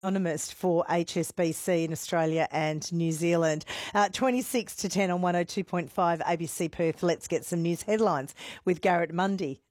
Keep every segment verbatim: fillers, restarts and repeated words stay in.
Economist for H S B C in Australia and New Zealand. Uh, twenty-six to ten on one oh two point five A B C Perth. Let's get some news headlines with Garrett Mundy.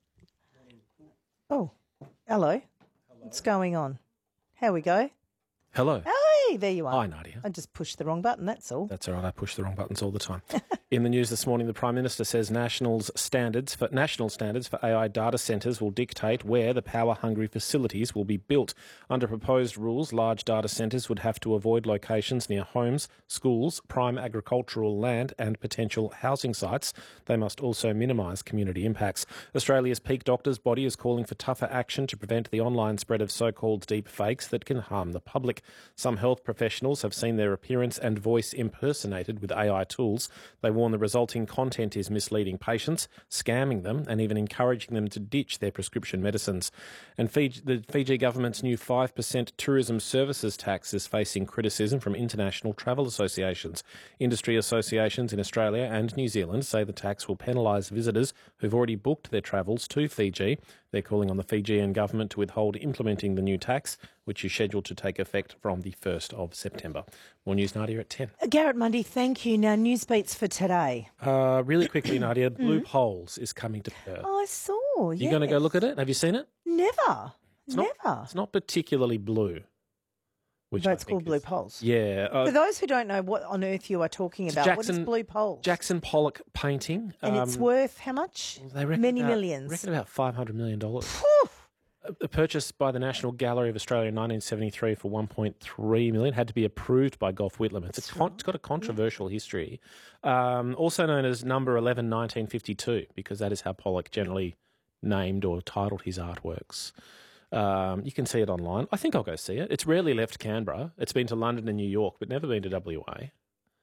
Oh, hello. hello. What's going on? Here we go. Hello. Hey, there you are. Hi, Nadia. I just pushed the wrong button, that's all. That's all right. I push the wrong buttons all the time. In the news this morning, the Prime Minister says nationals standards for national standards for A I data centres will dictate where the power-hungry facilities will be built. Under proposed rules, large data centres would have to avoid locations near homes, schools, prime agricultural land and potential housing sites. They must also minimise community impacts. Australia's peak doctors body is calling for tougher action to prevent the online spread of so-called deep fakes that can harm the public. Some health professionals have seen their appearance and voice impersonated with A I tools. They warn the resulting content is misleading patients, scamming them and even encouraging them to ditch their prescription medicines. And Fiji, the Fiji government's new five percent tourism services tax is facing criticism from international travel associations. Industry associations in Australia and New Zealand say the tax will penalise visitors who've already booked their travels to Fiji. They're calling on the Fijian government to withhold implementing the new tax, which is scheduled to take effect from the first of September. More news, Nadia, at ten. Garrett Mundy, thank you. Now, news beats for today. Uh, really quickly, Nadia, Blue Poles is coming to Perth. Oh, I saw, yes. You going to go look at it? Have you seen it? Never. It's Never. Not, it's not particularly blue. Which but I it's called is, Blue Poles. Yeah. Uh, For those who don't know what on earth you are talking about, Jackson, what is Blue Poles? Jackson Pollock painting. And um, it's worth how much? They reckon Many about, millions. reckon about five hundred million dollars. Whew. Purchased by the National Gallery of Australia in nineteen seventy-three for one point three million dollars, had to be approved by Gough Whitlam. It's, a con- it's got a controversial yeah. history. Um, also known as Number eleven nineteen fifty-two, because that is how Pollock generally named or titled his artworks. Um, you can see it online. I think I'll go see it. It's rarely left Canberra. It's been to London and New York, but never been to W A.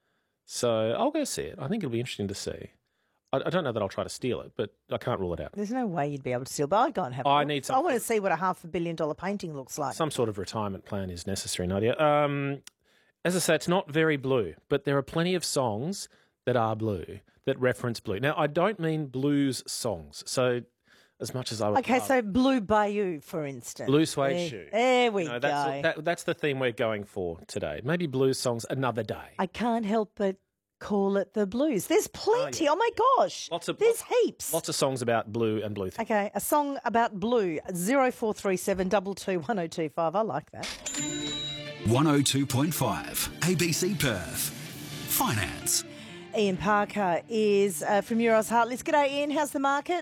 So I'll go see it. I think it'll be interesting to see. I, I don't know that I'll try to steal it, but I can't rule it out. There's no way you'd be able to steal, but I'd go and have a I look. need I want to see what a half a billion dollar painting looks like. Some sort of retirement plan is necessary, Nadia. Um, as I say, it's not very blue, but there are plenty of songs that are blue, that reference blue. Now, I don't mean blues songs. So as much as I would Okay, love. so Blue Bayou, for instance. Blue suede there, shoe. There we you know, go. That's, that, that's the theme we're going for today. Maybe blues songs another day. I can't help but call it the blues. There's plenty. Oh, yeah. oh my gosh. Lots of, There's lots, heaps. Lots of songs about blue and blue things. Okay, a song about blue. zero four three seven two two one oh two five. I like that. one oh two point five A B C Perth. Finance. Ian Parker is uh, from Euroz Hartleys. G'day, Ian. How's the market?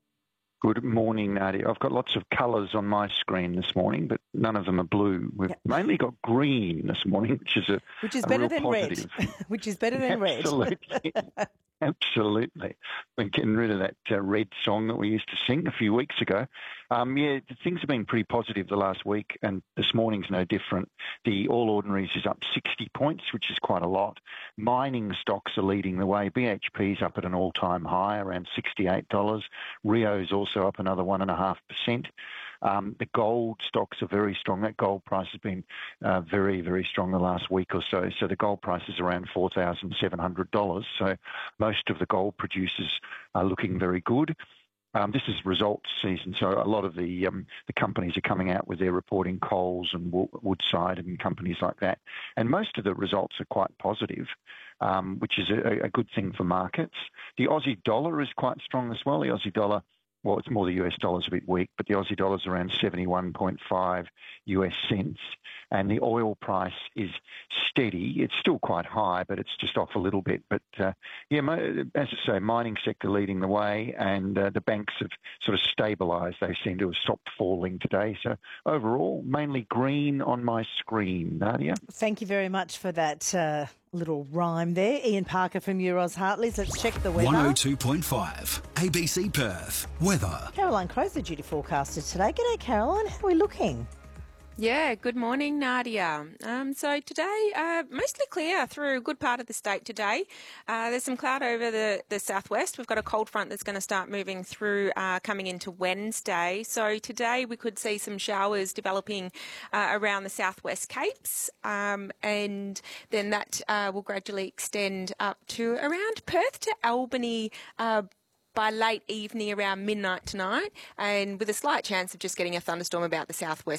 Good morning, Nadia. I've got lots of colours on my screen this morning, but none of them are blue. We've yep. mainly got green this morning, which is a which is a better real than positive. red. Which is better than red. Absolutely. Absolutely. We're getting rid of that uh, red song that we used to sing a few weeks ago. Um, yeah, things have been pretty positive the last week, and this morning's no different. The All Ordinaries is up sixty points, which is quite a lot. Mining stocks are leading the way. B H P's up at an all-time high, around sixty-eight dollars. Rio's also up another one point five percent. Um, the gold stocks are very strong. That gold price has been uh, very, very strong the last week or so. So the gold price is around four thousand seven hundred dollars. So most of the gold producers are looking very good. Um, this is results season, so a lot of the um, the companies are coming out with their reporting, Coles and Woodside and companies like that. And most of the results are quite positive, um, which is a, a good thing for markets. The Aussie dollar is quite strong as well. The Aussie dollar, well, it's more the U S dollar's a bit weak, but the Aussie dollar's around seventy-one point five U S cents. And the oil price is steady. It's still quite high, but it's just off a little bit. But, uh, yeah, as I say, mining sector leading the way, and uh, the banks have sort of stabilised. They seem to have stopped falling today. So overall, mainly green on my screen. Nadia? Thank you very much for that uh, little rhyme there. Ian Parker from Euroz Hartleys. Let's check the weather. one oh two point five A B C Perth. Weather. Caroline Crowe's the duty forecaster today. G'day, Caroline. How are we looking? Yeah, good morning, Nadia. Um, so today, uh, mostly clear through a good part of the state today. Uh, there's some cloud over the, the southwest. We've got a cold front that's going to start moving through uh, coming into Wednesday. So today we could see some showers developing uh, around the southwest Capes, um, and then that uh, will gradually extend up to around Perth to Albany uh, by late evening, around midnight tonight, and with a slight chance of just getting a thunderstorm about the southwest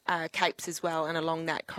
uh, capes as well and along that coast.